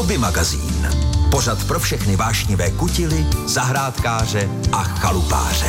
Hobby magazín. Pořad pro všechny vášnivé kutily, zahrádkáře a chalupáře.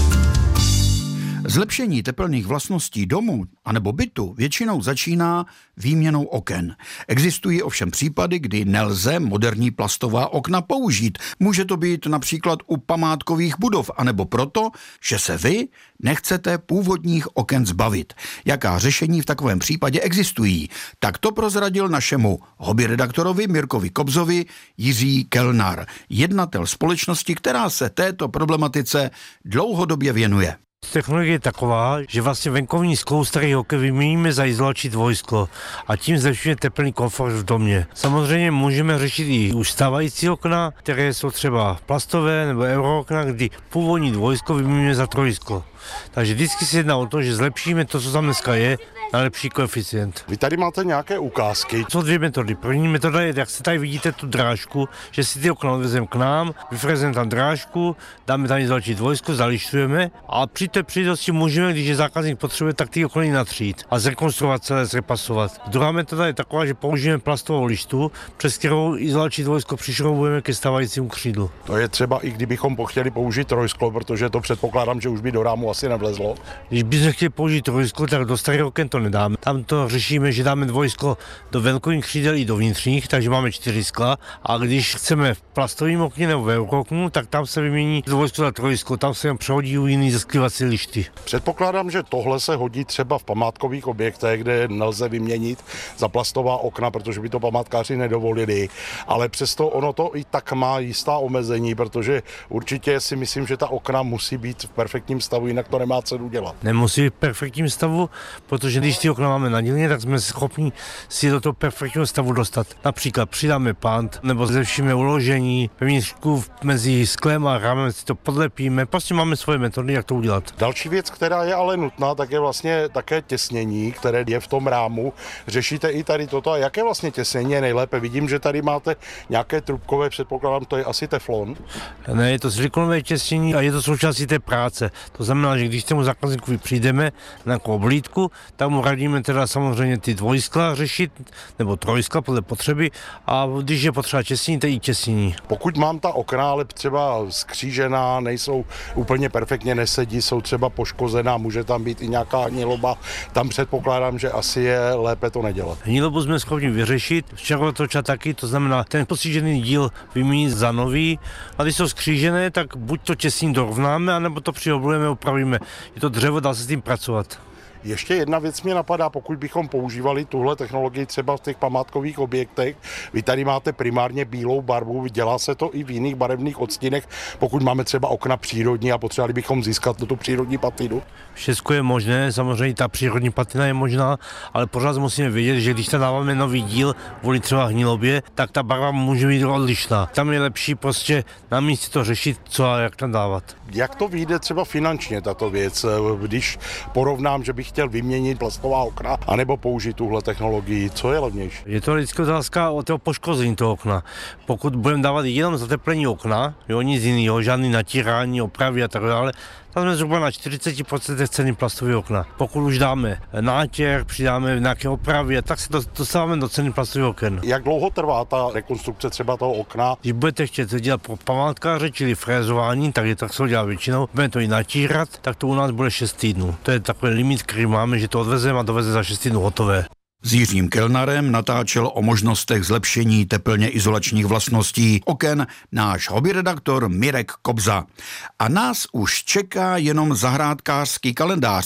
Zlepšení tepelných vlastností domu anebo bytu většinou začíná výměnou oken. Existují ovšem případy, kdy nelze moderní plastová okna použít. Může to být například u památkových budov, anebo proto, že se vy nechcete původních oken zbavit. Jaká řešení v takovém případě existují? Tak to prozradil našemu hobby redaktorovi Mirkovi Kobzovi Jiří Kellnar, jednatel společnosti, která se této problematice dlouhodobě věnuje. Technologie je taková, že vlastně venkovní sklo starých oken vyměníme za izolační dvojsklo a tím zlepšíme teplný komfort v domě. Samozřejmě můžeme řešit i už stávající okna, které jsou třeba plastové nebo eurookna, kdy původní dvojsklo vyměníme za trojsklo. Takže vždycky se jedná o to, že zlepšíme to, co tam dneska je, na lepší koeficient. Vy tady máte nějaké ukázky? Jsou dvě metody. První metoda je, jak se tady vidíte tu drážku, že si ty okna odvezeme k nám, vyfrezeme tam drážku, dáme tam izolační dvojsklo, zališťujeme a při té příležitosti můžeme, když je zákazník potřebuje, tak ty okna natřít a zrekonstruovat celé, zrepasovat. Druhá metoda je taková, že použijeme plastovou lištu, přes kterou izolační dvojsklo přišroubujeme ke stávajícímu křídlu. To je třeba i kdybychom chtěli použít trojsklo, protože to předpokládám, že už by do rámu asi nevlezlo. Když bychom chtěli použít trojsklo, tak do starých oken to nedáme. Tam to řešíme, že dáme dvojsklo do venkovních křídel i do vnitřních, takže máme 4 skla. A když chceme v plastovém okně nebo v eurooknu, tak tam se vymění dvojsklo za trojsklo, tam se přehodí jiný zesklivací lišty. Předpokládám, že tohle se hodí třeba v památkových objektech, kde nelze vyměnit za plastová okna, protože by to památkáři nedovolili, ale přesto ono to i tak má jistá omezení, protože určitě si myslím, že ta okna musí být v perfektním stavu, jinak to nemá cenu dělat. Nemusí být v perfektním stavu, protože když ty okna máme nadělně, tak jsme schopni si do toho perfektního stavu dostat. Například přidáme pant, nebo zlepšíme uložení vevnitřku mezi sklem a rámem, si to podlepíme. Prostě máme svoje metody, jak to udělat. Další věc, která je ale nutná, tak je vlastně také těsnění, které je v tom rámu. Řešíte i tady toto a jaké vlastně těsnění je nejlépe? Vidím, že tady máte nějaké trubkové, předpokládám, to je asi teflon. Ne, je to silikonové těsnění a je to součástí té práce. To znamená, že když tomu zákazníkovi přijdeme na nějakou oblídku, tak mu radíme teda samozřejmě ty dvojskla řešit, nebo trojskla podle potřeby, a když je potřeba těsnění, to i těsnění. Pokud mám ta okna, ale třeba skřížená, nejsou úplně perfektně, nesedí, jsou třeba poškozená, může tam být i nějaká hniloba, tam předpokládám, že asi je lépe to nedělat. Hnilobu jsme schopni vyřešit, červotoča taky, to znamená ten postižený díl vyměnit za nový, a když jsou skřížené, tak buď to těsnění dorovnáme, anebo to přioblujeme, opravíme. Je to dřevo, dá se s tím pracovat. Ještě jedna věc mě napadá, pokud bychom používali tuhle technologii třeba v těch památkových objektech. Vy tady máte primárně bílou barvu, dělá se to i v jiných barevných odstínech, pokud máme třeba okna přírodní a potřebovali bychom získat tu přírodní patinu. Všechno je možné, samozřejmě ta přírodní patina je možná, ale pořád musíme vědět, že když tam dáváme nový díl kvůli třeba hnilobě, tak ta barva může být odlišná. Tam je lepší prostě na místě to řešit, co a jak tam dávat. Jak to vyjde třeba finančně tato věc, když porovnám, že bych chtěl vyměnit plastová okna anebo použít tuhle technologii, co je levnější? Je to vždycky otázka o toho poškození toho okna. Pokud budeme dávat jenom zateplení okna, jo, nic jiného, žádný natírání, opravy a tak dále, tam jsme zhruba na 40% ceny plastové okna. Pokud už dáme nátěr, přidáme nějaké opravy, tak se dostáváme do ceny plastových oken. Jak dlouho trvá ta rekonstrukce třeba toho okna? Když budete chtět dělat pro památkáře, čili frézování, tak se to dělá většinou, budeme to i natírat, tak to u nás bude 6 týdnů. To je takový limit, který máme, že to odvezeme a doveze za 6 týdnů hotové. S Jiřím Kellnarem natáčel o možnostech zlepšení teplně izolačních vlastností oken náš hobby redaktor Mirek Kobza. A nás už čeká jenom zahrádkářský kalendář,